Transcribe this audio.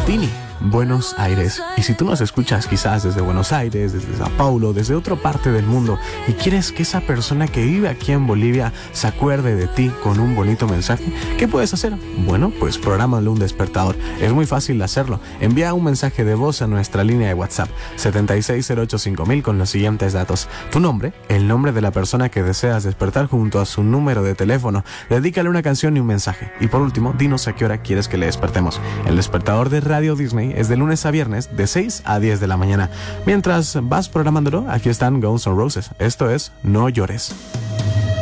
Tini, Buenos Aires. Y si tú nos escuchas quizás desde Buenos Aires, desde Sao Paulo, desde otra parte del mundo y quieres que esa persona que vive aquí en Bolivia se acuerde de ti con un bonito mensaje, ¿qué puedes hacer? Bueno, pues prográmale un despertador. Es muy fácil hacerlo. Envía un mensaje de voz a nuestra línea de WhatsApp 76085000 con los siguientes datos: tu nombre, el nombre de la persona que deseas despertar junto a su número de teléfono, dedícale una canción y un mensaje. Y por último, dinos a qué hora quieres que le despertemos. El despertador de Radio Disney es de lunes a viernes de 6 a 10 de la mañana. Mientras vas programándolo, aquí están Guns N' Roses. Esto es No Llores.